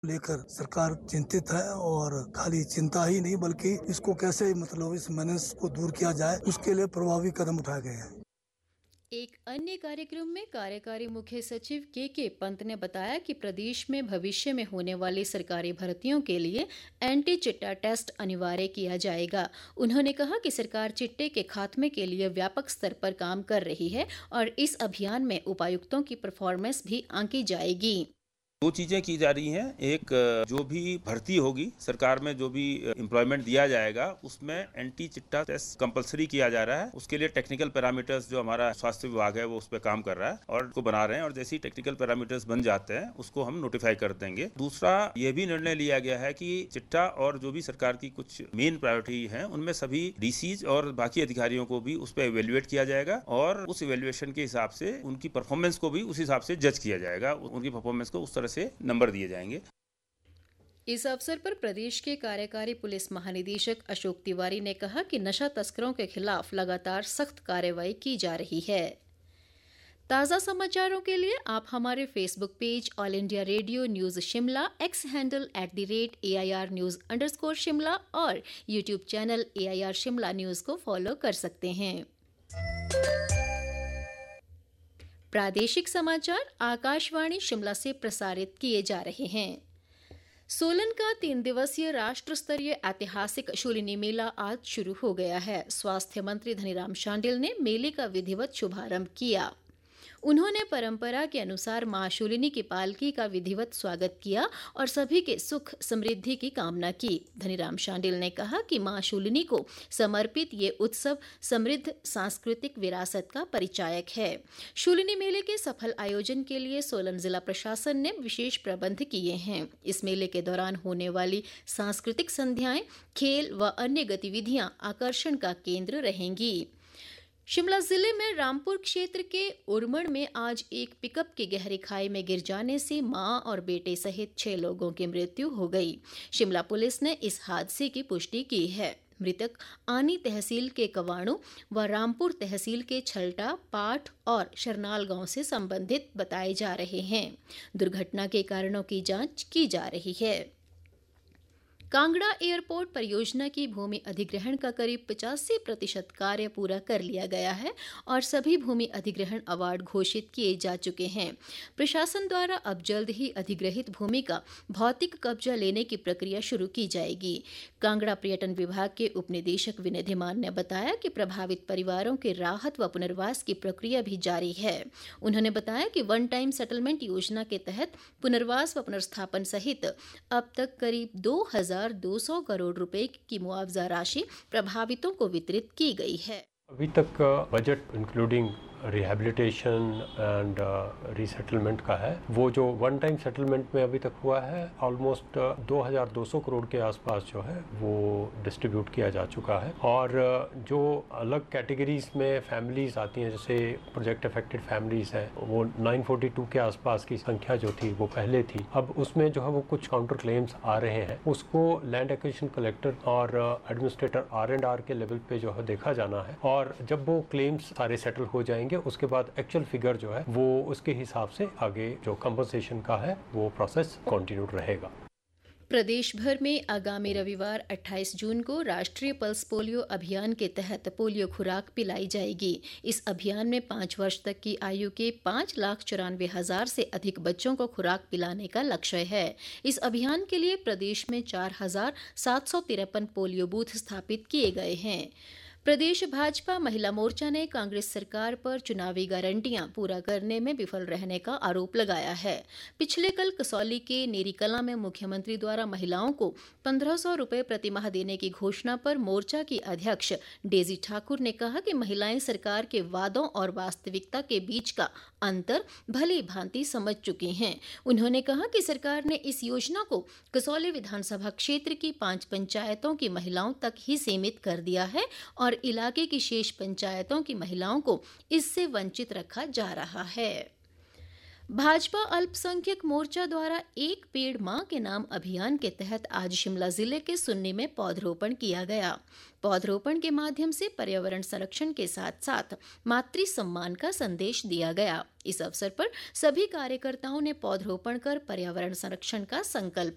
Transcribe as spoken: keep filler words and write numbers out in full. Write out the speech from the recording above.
लेकर सरकार चिंतित है और खाली चिंता ही नहीं बल्कि इसको कैसे मतलब इस मेनेस को दूर किया जाए उसके लिए प्रभावी कदम उठाए गए हैं। एक अन्य कार्यक्रम में कार्यकारी मुख्य सचिव के के पंत ने बताया कि प्रदेश में भविष्य में होने वाली सरकारी भर्तियों के लिए एंटी चिट्टा टेस्ट अनिवार्य किया जाएगा। उन्होंने कहा कि सरकार चिट्टे के खात्मे के लिए व्यापक स्तर पर काम कर रही है और इस अभियान में उपायुक्तों की परफॉर्मेंस भी आंकी जाएगी। दो चीजें की जा रही हैं। एक, जो भी भर्ती होगी सरकार में, जो भी एम्प्लॉयमेंट दिया जाएगा उसमें एंटी चिट्टा टेस्ट कंपलसरी किया जा रहा है। उसके लिए टेक्निकल पैरामीटर्स जो हमारा स्वास्थ्य विभाग है वो उस पर काम कर रहा है और उसको बना रहे हैं और जैसे ही टेक्निकल पैरामीटर्स बन जाते हैं उसको हम नोटिफाई कर देंगे। दूसरा, ये भी निर्णय लिया गया है कि चिट्टा और जो भी सरकार की कुछ मेन प्रायोरिटी है उनमें सभी डीसीज और बाकी अधिकारियों को भी उस पर इवेल्युएट किया जाएगा और उस इवेल्युएशन के हिसाब से उनकी परफॉर्मेंस को भी उस हिसाब से जज किया जाएगा। उनकी परफॉर्मेंस को उस तरह से नंबर दिए जाएंगे। इस अवसर पर प्रदेश के कार्यकारी पुलिस महानिदेशक अशोक तिवारी ने कहा कि नशा तस्करों के खिलाफ लगातार सख्त कार्रवाई की जा रही है। ताज़ा समाचारों के लिए आप हमारे Facebook page all India radio news Shimla, x handle at the rate A I R news underscore Shimla और YouTube channel A I R Shimla news को फॉलो कर सकते हैं। प्रादेशिक समाचार आकाशवाणी शिमला से प्रसारित किए जा रहे हैं। सोलन का तीन दिवसीय राष्ट्र स्तरीय ऐतिहासिक शूलिनी मेला आज शुरू हो गया है। स्वास्थ्य मंत्री धनीराम शांडिल ने मेले का विधिवत शुभारंभ किया। उन्होंने परंपरा के अनुसार मां शूलिनी की पालकी का विधिवत स्वागत किया और सभी के सुख समृद्धि की कामना की। धनीराम शांडिल ने कहा कि मां शूलिनी को समर्पित ये उत्सव समृद्ध सांस्कृतिक विरासत का परिचायक है। शूलिनी मेले के सफल आयोजन के लिए सोलन जिला प्रशासन ने विशेष प्रबंध किए हैं। इस मेले के दौरान होने वाली सांस्कृतिक संध्याएं, खेल व अन्य गतिविधियां आकर्षण का केंद्र रहेंगी। शिमला जिले में रामपुर क्षेत्र के उरमड़ में आज एक पिकअप की गहरी खाई में गिर जाने से मां और बेटे सहित छह लोगों की मृत्यु हो गई। शिमला पुलिस ने इस हादसे की पुष्टि की है। मृतक आनी तहसील के कवाणु व रामपुर तहसील के छलटा, पाठ और शरनाल गांव से संबंधित बताए जा रहे हैं। दुर्घटना के कारणों की जांच की जा रही है। कांगड़ा एयरपोर्ट परियोजना की भूमि अधिग्रहण का करीब पचासी प्रतिशत कार्य पूरा कर लिया गया है और सभी भूमि अधिग्रहण अवार्ड घोषित किए जा चुके हैं। प्रशासन द्वारा अब जल्द ही अधिग्रहित भूमि का भौतिक कब्जा लेने की प्रक्रिया शुरू की जाएगी। कांगड़ा पर्यटन विभाग के उपनिदेशक विनय धीमान ने बताया कि प्रभावित परिवारों के राहत व पुनर्वास की प्रक्रिया भी जारी है। उन्होंने बताया कि वन टाइम सेटलमेंट योजना के तहत पुनर्वास व पुनर्स्थापन सहित अब तक करीब दो हजार दो सौ करोड़ रुपए की मुआवजा राशि प्रभावितों को वितरित की गई है। अभी तक budget including rehabilitation and resettlement का है, वो जो वन टाइम सेटलमेंट में अभी तक हुआ है ऑलमोस्ट दो हज़ार दो सौ करोड़ के आसपास जो है वो डिस्ट्रीब्यूट किया जा चुका है। और जो अलग कैटेगरीज में फैमिलीज आती हैं, जैसे प्रोजेक्ट अफेक्टेड फैमिलीज हैं, वो नौ सौ बयालीस के आसपास की संख्या जो थी वो पहले थी। अब उसमें जो है वो कुछ काउंटर क्लेम्स आ रहे हैं, उसको लैंड एक्विजिशन कलेक्टर और एडमिनिस्ट्रेटर आर एंड आर के लेवल पे जो है देखा जाना है और जब वो क्लेम्स सारे सेटल हो जाएंगे उसके बाद एक्चुअल फिगर जो है वो उसके हिसाब से आगे जो कंपनसेशन का है वो प्रोसेस कंटिन्यू रहेगा। प्रदेश भर में आगामी रविवार अट्ठाईस जून को राष्ट्रीय पल्स पोलियो अभियान के तहत पोलियो खुराक पिलाई जाएगी। इस अभियान में पाँच वर्ष तक की आयु के पाँच लाख चौरानवे हजार से अधिक बच्चों को खुराक पिलाने का लक्ष्य है। इस अभियान के लिए प्रदेश में चार हजार सात सौ तिरपन पोलियो बूथ स्थापित किए गए हैं। प्रदेश भाजपा महिला मोर्चा ने कांग्रेस सरकार पर चुनावी गारंटियां पूरा करने में विफल रहने का आरोप लगाया है। पिछले कल कसौली के नेरीकला में मुख्यमंत्री द्वारा महिलाओं को पंद्रह सौ रुपये प्रतिमाह देने की घोषणा पर मोर्चा की अध्यक्ष डेजी ठाकुर ने कहा कि महिलाएं सरकार के वादों और वास्तविकता के बीच का अंतर भली भांति समझ चुकी हैं। उन्होंने कहा कि सरकार ने इस योजना को कसौली विधानसभा क्षेत्र की पांच पंचायतों की महिलाओं तक ही सीमित कर दिया है और इलाके की शेष पंचायतों की महिलाओं को इससे वंचित रखा जा रहा है। भाजपा अल्पसंख्यक मोर्चा द्वारा एक पेड़ मां के नाम अभियान के तहत आज शिमला जिले के सुन्नी में पौधरोपण किया गया। पौधरोपण के माध्यम से पर्यावरण संरक्षण के साथ साथ मातृ सम्मान का संदेश दिया गया। इस अवसर पर सभी कार्यकर्ताओं ने पौधरोपण कर पर्यावरण संरक्षण का संकल्प